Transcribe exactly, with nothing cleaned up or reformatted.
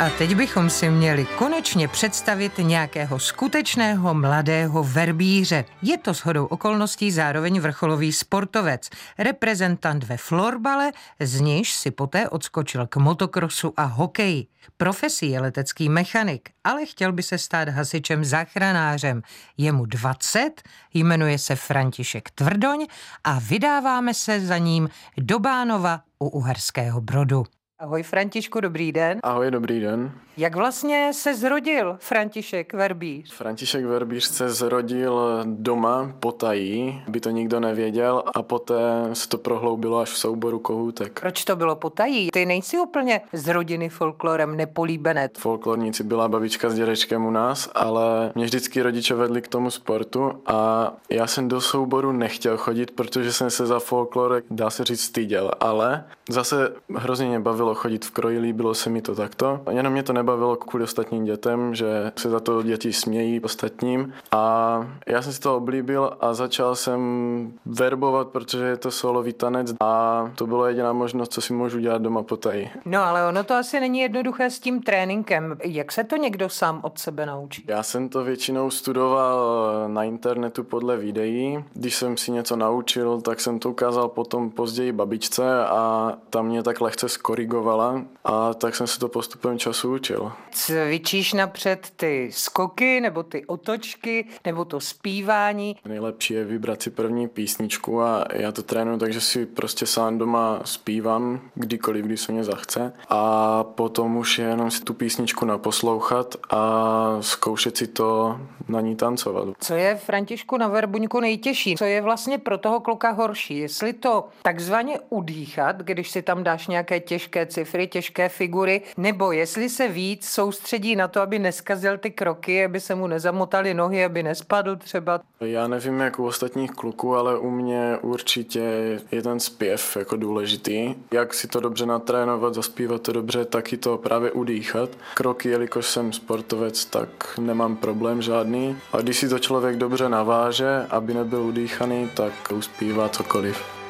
A teď bychom si měli konečně představit nějakého skutečného mladého verbíře. Je to shodou okolností zároveň vrcholový sportovec, reprezentant ve florbale, z níž si poté odskočil k motokrosu a hokeji. Profesí je letecký mechanik, ale chtěl by se stát hasičem záchranářem. Je mu dvacet, jmenuje se František Tvrdoň a vydáváme se za ním do Bánova u Uherského Brodu. Ahoj Františku, dobrý den. Ahoj, dobrý den. Jak vlastně se zrodil František Verbíř? František Verbíř se zrodil doma potají, by to nikdo nevěděl, a poté se to prohloubilo až v souboru kohůtek. Proč to bylo potají? Ty nejsi úplně z rodiny folklorem nepolíbenec. Folklorníci byla babička s dědečkem u nás, ale mě vždycky rodiče vedli k tomu sportu a já jsem do souboru nechtěl chodit, protože jsem se za folklor, dá se říct, styděl, ale zase hrozně mě bavilo chodit v kroji, líbilo se mi to takto. Jenom mě to nebavilo kvůli ostatním dětem, že se za to děti smějí ostatním. A já jsem si to oblíbil a začal jsem verbovat, protože je to solový tanec a to byla jediná možnost, co si můžu dělat doma potají. No ale ono to asi není jednoduché s tím tréninkem. Jak se to někdo sám od sebe naučí? Já jsem to většinou studoval na internetu podle videí. Když jsem si něco naučil, tak jsem to ukázal potom později babičce a ta mě tak lehce skorigovala a tak jsem se to postupem času učil. Cvičíš napřed ty skoky, nebo ty otočky, nebo to zpívání? Nejlepší je vybrat si první písničku a já to trénuju, takže si prostě sám doma zpívám, kdykoliv, když se mě zachce. A potom už je jenom si tu písničku naposlouchat a zkoušet si to na ní tancovat. Co je, Františku, na verbuňku nejtěžší? Co je vlastně pro toho kluka horší? Jestli to takzvaně udýchat, když si tam dáš nějaké těžké cifry, těžké figury, nebo jestli se víc soustředí na to, aby neskazil ty kroky, aby se mu nezamotaly nohy, aby nespadl třeba. Já nevím, jak u ostatních kluků, ale u mě určitě je ten zpěv jako důležitý. Jak si to dobře natrénovat, zaspívat to dobře, taky to právě udýchat. Kroky, jelikož jsem sportovec, tak nemám problém žádný. A když si to člověk dobře naváže, aby nebyl udýchaný, tak uspívá cokoliv.